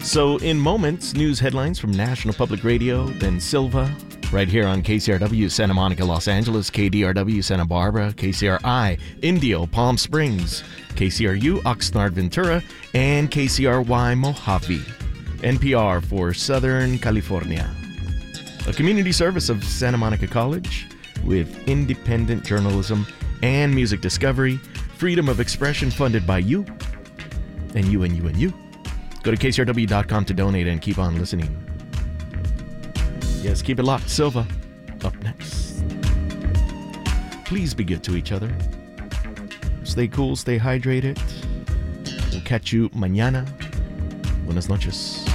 So in moments, news headlines from National Public Radio, then Silva, right here on KCRW Santa Monica, Los Angeles, KDRW Santa Barbara, KCRI Indio, Palm Springs, KCRU Oxnard Ventura, and KCRY Mojave. NPR for Southern California. A community service of Santa Monica College with independent journalism and music discovery, freedom of expression funded by you, and you, and you, and you. Go to kcrw.com to donate and keep on listening. Yes, keep it locked. Silva, up next. Please be good to each other. Stay cool, stay hydrated. We'll catch you mañana. Buenas noches.